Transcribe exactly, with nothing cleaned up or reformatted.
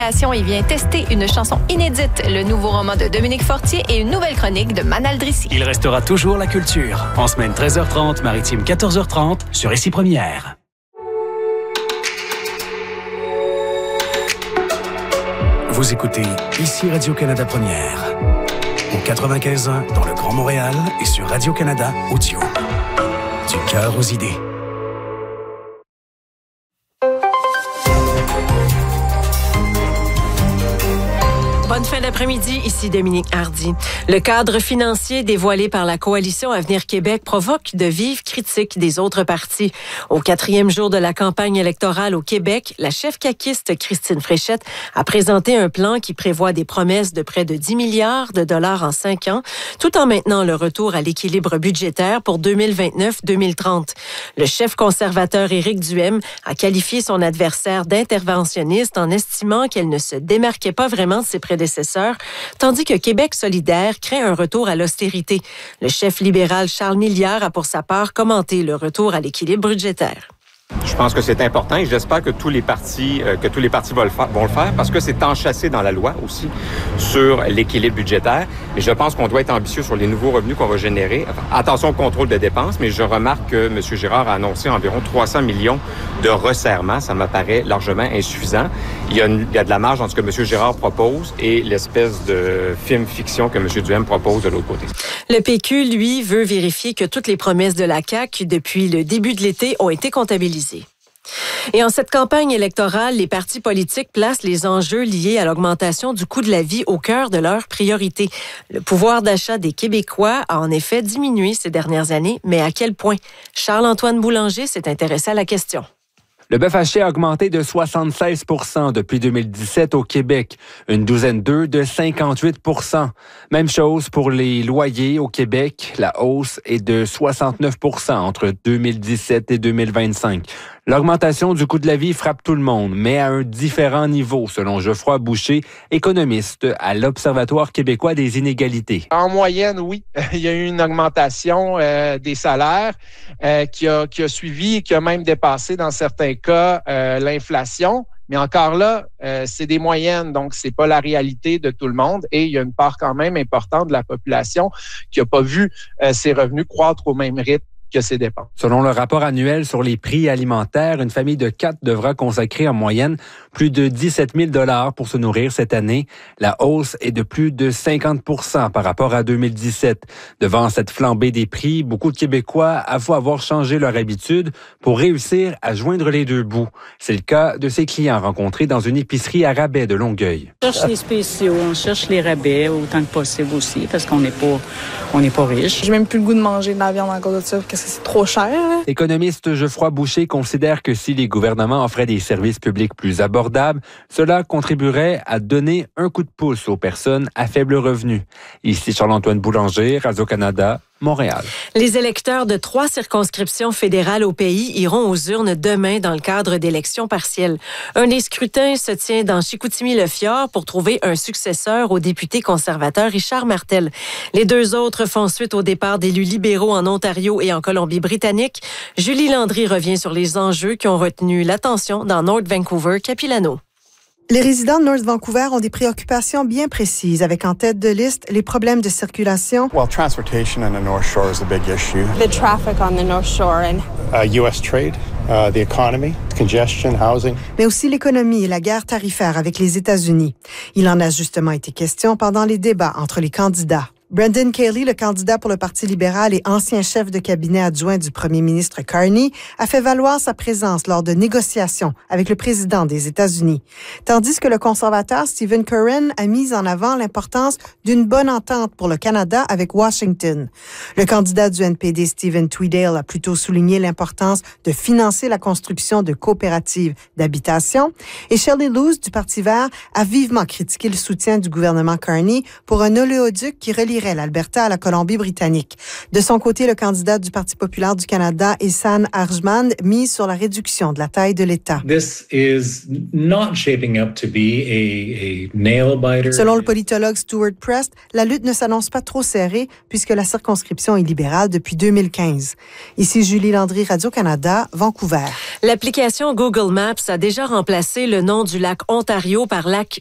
Il vient tester une chanson inédite, le nouveau roman de Dominique Fortier et une nouvelle chronique de Manal Drissi. Il restera toujours la culture. En semaine treize heures trente, maritime quatorze heures trente, sur Ici Première. Vous écoutez Ici Radio-Canada Première. Au quatre-vingt-quinze ans dans le Grand Montréal et sur Radio-Canada Audio. Du cœur aux idées. Bonne fin d'après-midi, ici Dominique Hardy. Le cadre financier dévoilé par la Coalition Avenir Québec provoque de vives critiques des autres partis. Au quatrième jour de la campagne électorale au Québec, la chef caquiste Christine Fréchette a présenté un plan qui prévoit des promesses de près de dix milliards de dollars en cinq ans, tout en maintenant le retour à l'équilibre budgétaire pour deux mille vingt-neuf deux mille trente. Le chef conservateur Éric Duhem a qualifié son adversaire d'interventionniste en estimant qu'elle ne se démarquait pas vraiment de ses prédécesseurs, tandis que Québec solidaire crée un retour à l'austérité. Le chef libéral Charles Milliard a pour sa part commenté le retour à l'équilibre budgétaire. Je pense que c'est important et j'espère que tous les partis euh, que tous les partis vont le, faire, vont le faire parce que c'est enchâssé dans la loi aussi sur l'équilibre budgétaire. Mais je pense qu'on doit être ambitieux sur les nouveaux revenus qu'on va générer. Enfin, attention au contrôle de dépenses, mais je remarque que M. Girard a annoncé environ trois cents millions de resserrement. Ça m'apparaît largement insuffisant. Il y a, une, il y a de la marge entre ce que M. Girard propose et l'espèce de film-fiction que M. Duhem propose de l'autre côté. Le P Q, lui, veut vérifier que toutes les promesses de la C A Q depuis le début de l'été ont été comptabilisées. Et en cette campagne électorale, les partis politiques placent les enjeux liés à l'augmentation du coût de la vie au cœur de leurs priorités. Le pouvoir d'achat des Québécois a en effet diminué ces dernières années, mais à quel point? Charles-Antoine Boulanger s'est intéressé à la question. Le bœuf haché a augmenté de soixante-seize pour cent depuis deux mille dix-sept au Québec, une douzaine d'œufs de cinquante-huit pour cent. Même chose pour les loyers au Québec, la hausse est de soixante-neuf pour cent entre deux mille dix-sept et deux mille vingt-cinq. L'augmentation du coût de la vie frappe tout le monde, mais à un différent niveau, selon Geoffroy Boucher, économiste à l'Observatoire québécois des inégalités. En moyenne, oui, il y a eu une augmentation euh, des salaires euh, qui a, qui a suivi et qui a même dépassé dans certains cas euh, l'inflation. Mais encore là, euh, c'est des moyennes, donc c'est pas la réalité de tout le monde. Et il y a une part quand même importante de la population qui n'a pas vu euh, ses revenus croître au même rythme que ses dépenses. Selon le rapport annuel sur les prix alimentaires, une famille de quatre devra consacrer en moyenne plus de dix-sept mille dollars pour se nourrir cette année. La hausse est de plus de cinquante pour cent par rapport à deux mille dix-sept. Devant cette flambée des prix, beaucoup de Québécois avouent avoir changé leur habitude pour réussir à joindre les deux bouts. C'est le cas de ces clients rencontrés dans une épicerie à rabais de Longueuil. On cherche les spéciaux, on cherche les rabais autant que possible aussi parce qu'on n'est pas, on n'est pas riche. J'ai même plus le goût de manger de la viande à cause de ça. C'est trop cher. L'économiste Geoffroy Boucher considère que si les gouvernements offraient des services publics plus abordables, cela contribuerait à donner un coup de pouce aux personnes à faible revenu. Ici Charles-Antoine Boulanger, Radio-Canada, Montréal. Les électeurs de trois circonscriptions fédérales au pays iront aux urnes demain dans le cadre d'élections partielles. Un des scrutins se tient dans Chicoutimi-le-Fjord pour trouver un successeur au député conservateur Richard Martel. Les deux autres font suite au départ d'élus libéraux en Ontario et en Colombie-Britannique. Julie Landry revient sur les enjeux qui ont retenu l'attention dans North Vancouver-Capilano. Les résidents de North Vancouver ont des préoccupations bien précises, avec en tête de liste les problèmes de circulation. Well, transportation on the North Shore is a big issue. The traffic on the North Shore and uh, U S trade, uh, the economy, congestion, housing. Mais aussi l'économie et la guerre tarifaire avec les États-Unis. Il en a justement été question pendant les débats entre les candidats. Brendan Kelly, le candidat pour le Parti libéral et ancien chef de cabinet adjoint du premier ministre Carney, a fait valoir sa présence lors de négociations avec le président des États-Unis. Tandis que le conservateur Stephen Curran a mis en avant l'importance d'une bonne entente pour le Canada avec Washington. Le candidat du N P D, Stephen Tweedale, a plutôt souligné l'importance de financer la construction de coopératives d'habitation. Et Shelley Loos, du Parti vert, a vivement critiqué le soutien du gouvernement Carney pour un oléoduc qui relierait relierait l'Alberta à la Colombie-Britannique. De son côté, le candidat du Parti populaire du Canada, Ehsan Arjman, mise sur la réduction de la taille de l'État. This is not shaping up to be a, a nail-biter. Selon le politologue Stuart Prest, la lutte ne s'annonce pas trop serrée puisque la circonscription est libérale depuis deux mille quinze. Ici Julie Landry, Radio-Canada, Vancouver. L'application Google Maps a déjà remplacé le nom du lac Ontario par lac